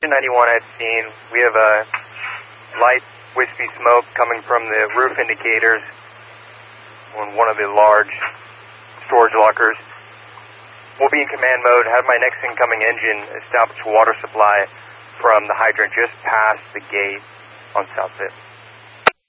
91 I'd seen, we have a light wispy smoke coming from the roof indicators on one of the large storage lockers. We'll be in command mode, have my next incoming engine establish water supply from the hydrant just past the gate on South Pit.